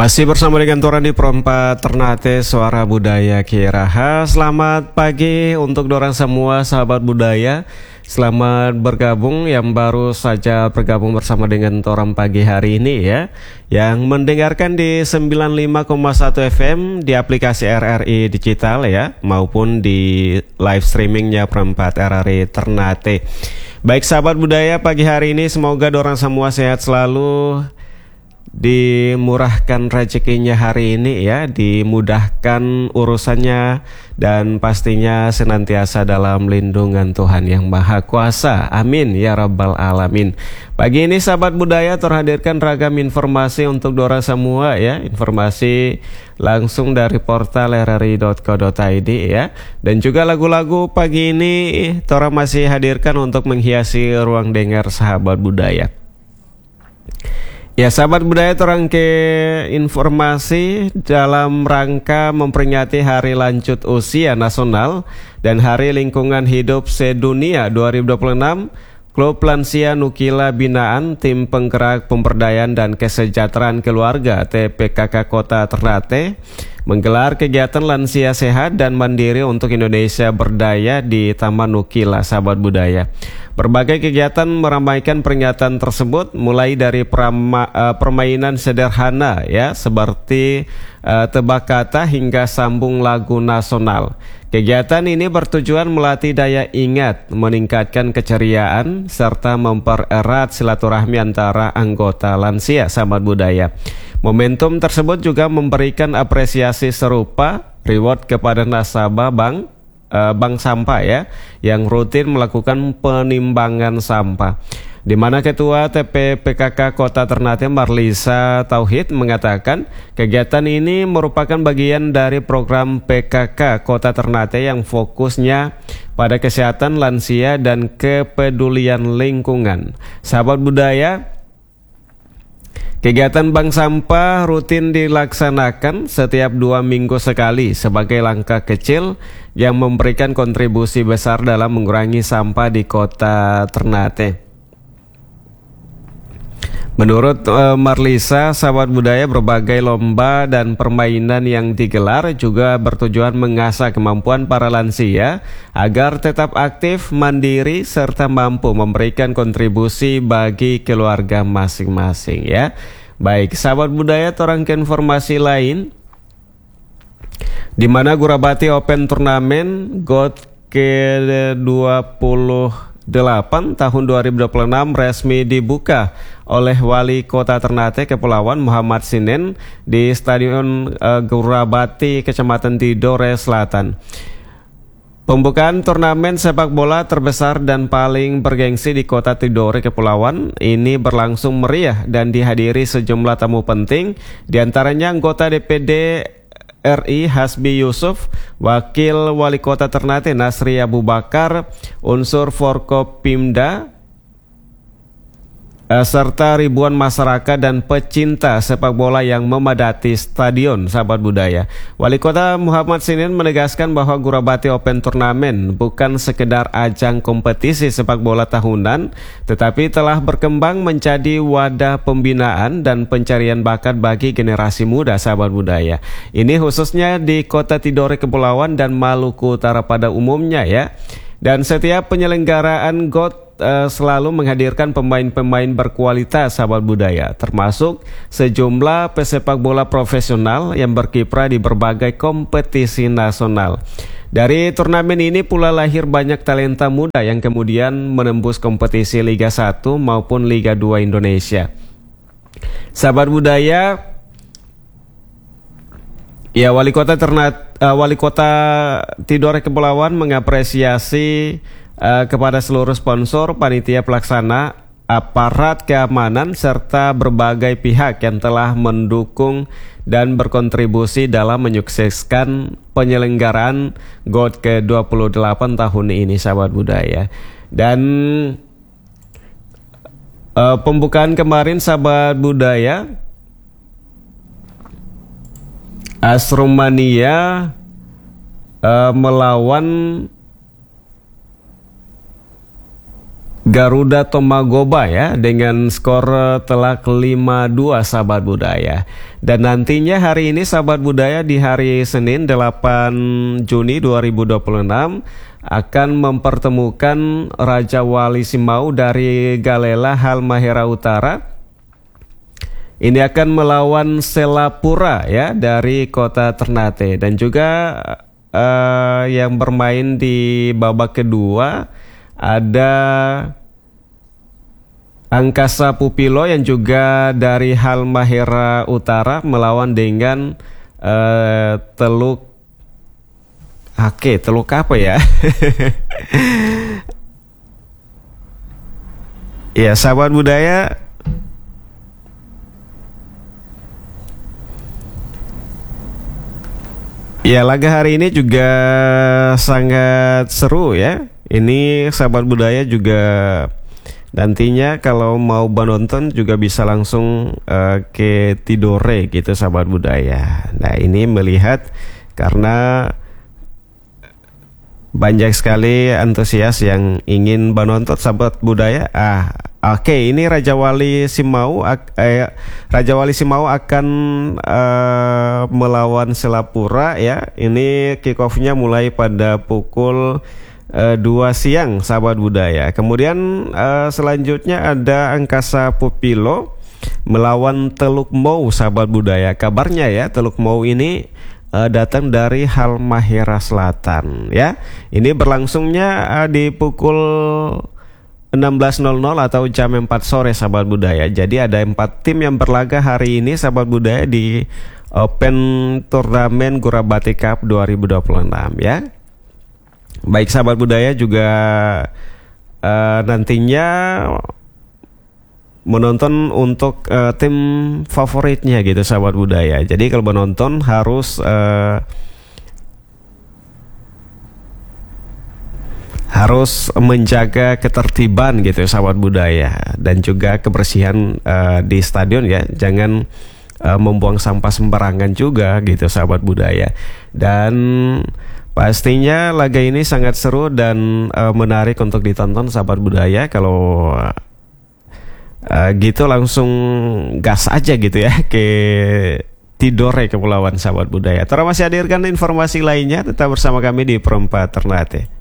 Masih bersama dengan Toran di Perempat Ternate Suara Budaya Kiraha. Selamat pagi untuk dorang semua sahabat budaya. Selamat bergabung yang baru saja bergabung bersama dengan Toran pagi hari ini ya. Yang mendengarkan di 95,1 FM di aplikasi RRI Digital ya, maupun di live streamingnya Perempat RRI Ternate. Baik sahabat budaya, pagi hari ini semoga dorang semua sehat selalu, dimurahkan rezekinya hari ini ya, dimudahkan urusannya, dan pastinya senantiasa dalam lindungan Tuhan Yang Maha Kuasa. Amin ya Rabbal Alamin. Pagi ini sahabat budaya terhadirkan ragam informasi untuk dorang semua ya. Informasi langsung dari portal rri.co.id ya. Dan juga lagu-lagu pagi ini Tora masih hadirkan untuk menghiasi ruang dengar sahabat budaya. Ya sahabat budaya, terang ke informasi dalam rangka memperingati Hari Lanjut Usia Nasional dan Hari Lingkungan Hidup Sedunia 2026, Klub Lansia Nukila Binaan Tim Penggerak Pemberdayaan dan Kesejahteraan Keluarga TPKK Kota Ternate menggelar kegiatan lansia sehat dan mandiri untuk Indonesia Berdaya di Taman Nukila sahabat budaya. Berbagai kegiatan meramaikan peringatan tersebut, mulai dari permainan sederhana ya seperti tebak kata hingga sambung lagu nasional. Kegiatan ini bertujuan melatih daya ingat, meningkatkan keceriaan, serta mempererat silaturahmi antara anggota lansia sahabat budaya. Momentum tersebut juga memberikan apresiasi serupa reward kepada nasabah bank sampah ya, yang rutin melakukan penimbangan sampah. Di mana Ketua TPPKK Kota Ternate Marlisa Tauhid mengatakan kegiatan ini merupakan bagian dari program PKK Kota Ternate yang fokusnya pada kesehatan lansia dan kepedulian lingkungan. Sahabat budaya, kegiatan bank sampah rutin dilaksanakan setiap 2 minggu sekali sebagai langkah kecil yang memberikan kontribusi besar dalam mengurangi sampah di Kota Ternate. Menurut Marlisa, sahabat budaya, berbagai lomba dan permainan yang digelar juga bertujuan mengasah kemampuan para lansia agar tetap aktif, mandiri, serta mampu memberikan kontribusi bagi keluarga masing-masing ya. Baik, sahabat budaya, torang ke informasi lain, di mana Gurabati Open Turnamen GOT ke-28 tahun 2026 resmi dibuka oleh Wali Kota Ternate Kepulauan Muhammad Sinen di Stadion Gurabati, Kecamatan Tidore Selatan. Pembukaan turnamen sepak bola terbesar dan paling bergengsi di Kota Tidore Kepulauan ini berlangsung meriah dan dihadiri sejumlah tamu penting, diantaranya anggota DPD RI Hasbi Yusuf, Wakil Wali Kota Ternate Nasri Abu Bakar, unsur Forkopimda, serta ribuan masyarakat dan pecinta sepak bola yang memadati stadion sahabat budaya. Wali Kota Muhammad Sinin menegaskan bahwa Gurabati Open Turnamen bukan sekedar ajang kompetisi sepak bola tahunan, tetapi telah berkembang menjadi wadah pembinaan dan pencarian bakat bagi generasi muda sahabat budaya. Ini khususnya di Kota Tidore Kepulauan dan Maluku Utara pada umumnya ya. Dan setiap penyelenggaraan GOT selalu menghadirkan pemain-pemain berkualitas sahabat budaya, termasuk sejumlah pesepak bola profesional yang berkiprah di berbagai kompetisi nasional. Dari turnamen ini pula lahir banyak talenta muda yang kemudian menembus kompetisi Liga 1 maupun Liga 2 Indonesia. Sahabat budaya, ya, Wali Kota Tidore Kepulauan mengapresiasi kepada seluruh sponsor, panitia pelaksana, aparat keamanan, serta berbagai pihak yang telah mendukung dan berkontribusi dalam menyukseskan penyelenggaraan GOT ke-28 tahun ini sahabat budaya. Dan pembukaan kemarin sahabat budaya, Asrumania melawan Garuda Tomagoba ya dengan skor telak 5-2 sahabat budaya. Dan nantinya hari ini sahabat budaya di hari Senin 8 Juni 2026 akan mempertemukan Raja Wali Simau dari Galela Halmahera Utara. Ini akan melawan Selapura ya dari Kota Ternate, dan juga yang bermain di babak kedua ada Angkasa Pupilo yang juga dari Halmahera Utara melawan dengan Teluk apa ya? Ya sahabat budaya, ya laga hari ini juga sangat seru ya. Ini sahabat budaya juga nantinya kalau mau menonton juga bisa langsung ke Tidore gitu sahabat budaya. Nah ini melihat karena banyak sekali antusias yang ingin menonton sahabat budaya. Ini Raja Wali Simau akan melawan Selapura ya. Ini kick off-nya mulai pada pukul 2 siang sahabat budaya. Kemudian selanjutnya ada Angkasa Pupilo melawan Teluk Mau sahabat budaya. Kabarnya ya Teluk Mau ini datang dari Halmahera Selatan ya. Ini berlangsungnya di pukul 16.00 atau jam 4 sore sahabat budaya. Jadi ada 4 tim yang berlaga hari ini sahabat budaya di Open Turnamen Gurabati Cup 2026 ya. Baik sahabat budaya juga nantinya menonton untuk tim favoritnya gitu sahabat budaya. Jadi kalau menonton harus menjaga ketertiban gitu sahabat budaya, dan juga kebersihan di stadion ya. Jangan membuang sampah sembarangan juga gitu sahabat budaya. Dan pastinya laga ini sangat seru dan menarik untuk ditonton sahabat budaya. Kalau gitu langsung gas aja gitu ya ke Tidore Kepulauan sahabat budaya. Terus masih hadirkan informasi lainnya, tetap bersama kami di Perempat Ternate.